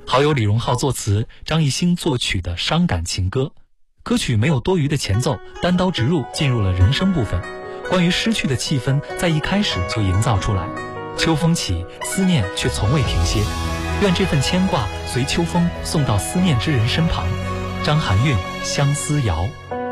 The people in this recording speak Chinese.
好友李荣浩作词，张艺兴作曲的伤感情歌。歌曲没有多余的前奏，单刀直入进入了人声部分。关于失去的气氛在一开始就营造出来。秋风起，思念却从未停歇。愿这份牵挂随秋风送到思念之人身旁。张含韵《相思谣》。